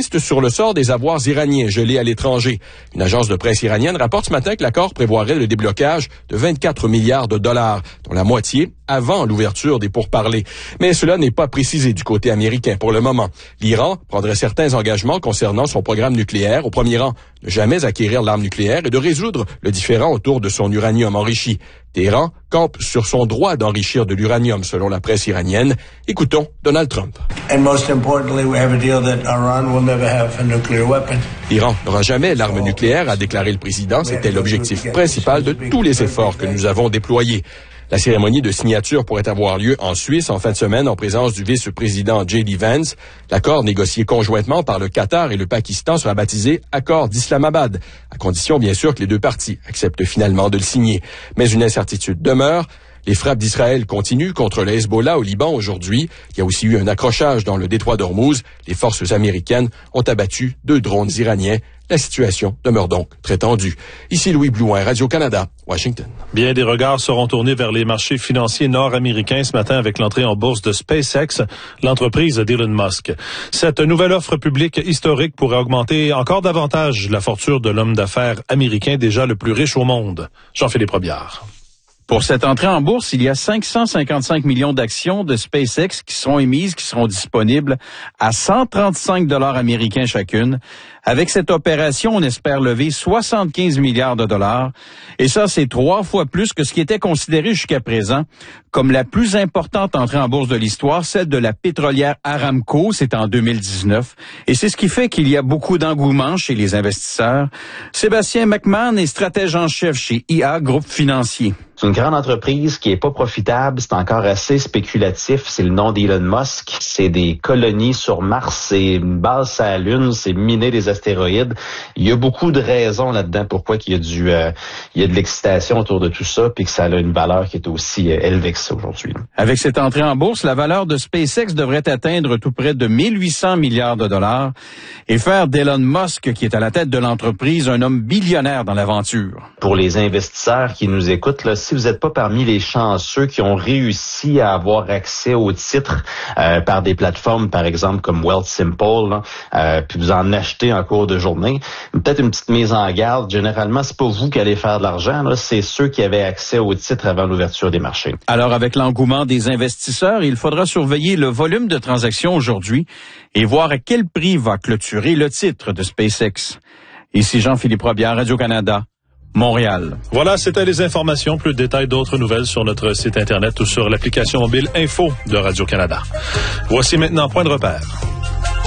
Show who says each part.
Speaker 1: insiste sur le sort des avoirs iraniens gelés à l'étranger. Une agence de presse iranienne rapporte ce matin que l'accord prévoirait le déblocage de 24 milliards de dollars, dont la moitié avant l'ouverture des pourparlers. Mais cela n'est pas précisé du côté américain pour le moment. L'Iran prendrait certains engagements concernant son programme nucléaire, au premier rang ne jamais acquérir l'arme nucléaire et de résoudre le différend autour de son uranium enrichi. Téhéran campe sur son droit d'enrichir de l'uranium, selon la presse iranienne. Écoutons Donald Trump. L'Iran n'aura jamais l'arme nucléaire, a déclaré le président. C'était l'objectif principal de tous les efforts que nous avons déployés. La cérémonie de signature pourrait avoir lieu en Suisse en fin de semaine en présence du vice-président J.D. Vance. L'accord négocié conjointement par le Qatar et le Pakistan sera baptisé Accord d'Islamabad, à condition bien sûr que les deux parties acceptent finalement de le signer. Mais une incertitude demeure. Les frappes d'Israël continuent contre le Hezbollah au Liban aujourd'hui. Il y a aussi eu un accrochage dans le détroit d'Ormuz. Les forces américaines ont abattu 2 drones iraniens. La situation demeure donc très tendue. Ici Louis Blouin, Radio-Canada, Washington.
Speaker 2: Bien des regards seront tournés vers les marchés financiers nord-américains ce matin avec l'entrée en bourse de SpaceX, l'entreprise d'Elon Musk. Cette nouvelle offre publique historique pourrait augmenter encore davantage la fortune de l'homme d'affaires américain déjà le plus riche au monde. Jean-Philippe Robillard.
Speaker 3: Pour cette entrée en bourse, il y a 555 millions d'actions de SpaceX qui seront émises, qui seront disponibles à 135 $ américains chacune. Avec cette opération, on espère lever 75 milliards de dollars. Et ça, c'est 3 fois plus que ce qui était considéré jusqu'à présent comme la plus importante entrée en bourse de l'histoire, celle de la pétrolière Aramco, c'est en 2019. Et c'est ce qui fait qu'il y a beaucoup d'engouement chez les investisseurs. Sébastien McMahon est stratège en chef chez IA Groupe Financier.
Speaker 4: C'est une grande entreprise qui est pas profitable, c'est encore assez spéculatif, c'est le nom d'Elon Musk, c'est des colonies sur Mars, c'est une base sur la Lune, c'est miner des astéroïdes. Il y a beaucoup de raisons là-dedans pourquoi il y a de l'excitation autour de tout ça puis que ça a une valeur qui est aussi élevée que ça aujourd'hui.
Speaker 3: Avec cette entrée en bourse, la valeur de SpaceX devrait atteindre tout près de 1800 milliards de dollars et faire d'Elon Musk, qui est à la tête de l'entreprise, un homme billionnaire dans l'aventure.
Speaker 4: Pour les investisseurs qui nous écoutent, là, si vous n'êtes pas parmi les chanceux qui ont réussi à avoir accès aux titres par des plateformes, par exemple, comme Wealthsimple, puis vous en achetez en cours de journée, peut-être une petite mise en garde. Généralement, c'est pas vous qui allez faire de l'argent, là, c'est ceux qui avaient accès aux titres avant l'ouverture des marchés.
Speaker 3: Alors, avec l'engouement des investisseurs, il faudra surveiller le volume de transactions aujourd'hui et voir à quel prix va clôturer le titre de SpaceX. Ici Jean-Philippe Robillard, Radio-Canada, Montréal.
Speaker 2: Voilà, c'était les informations. Plus de détails, d'autres nouvelles sur notre site Internet ou sur l'application mobile Info de Radio-Canada. Voici maintenant Point de repère.